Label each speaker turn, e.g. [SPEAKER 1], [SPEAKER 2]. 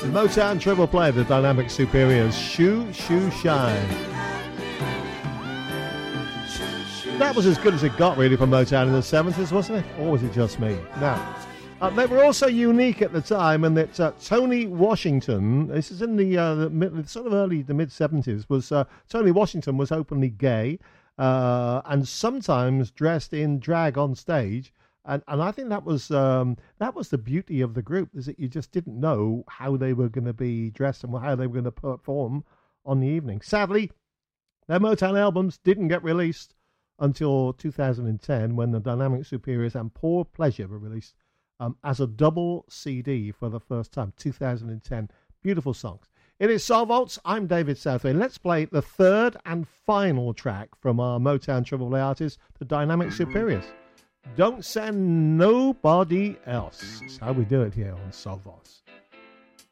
[SPEAKER 1] Motown triple play, the Dynamic Superiors, Shoe Shoe Shine. That was as good as it got, really, from Motown in the 70s, wasn't it? Or was it just me? Now, they were also unique at the time, and that Tony Washington, this is in the sort of early to mid-70s, was Tony Washington was openly gay and sometimes dressed in drag on stage. And I think that was the beauty of the group, is that you just didn't know how they were going to be dressed and how they were going to perform on the evening. Sadly, their Motown albums didn't get released until 2010, when the Dynamic Superiors and Poor Pleasure were released as a double CD for the first time. 2010. Beautiful songs. It is Soul Vaults. I'm David Southway. Let's play the third and final track from our Motown Triple Play artists, the Dynamic Superiors. Don't Send Nobody Else. That's how we do it here on Soul Vaults.